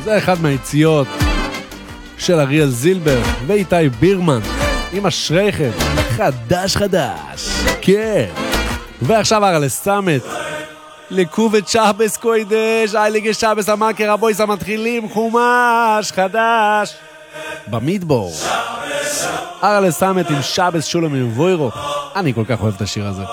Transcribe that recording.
זה אחד מהיציאות של אריאל זילבר ואיתי בירמן עם השרייכת חדש. כן. ועכשיו ארלה סמט לקובת שבס קוידש, אייליגה שבס המאקר, הבויס המתחילים חומש חדש במידבור. ארלה סמט עם שבס שולם עם ווירו. אני כל כך אוהב את השיר הזה.